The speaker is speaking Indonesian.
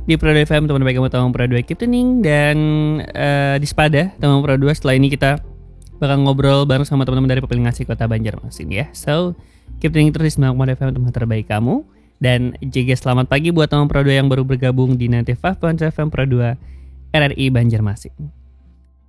di Pro 2 FM, teman baik kamu teman Pro 2 keep tuning. Dan di Sepada teman Pro 2, setelah ini kita bakal ngobrol bareng sama teman-teman dari Pepelingasih Kota Banjarmasin ya. So keep tuning terus di 90 FM, teman terbaik kamu. Dan juga selamat pagi buat teman Pro 2 yang baru bergabung di 95.7 FM Pro 2 RRI Banjarmasin.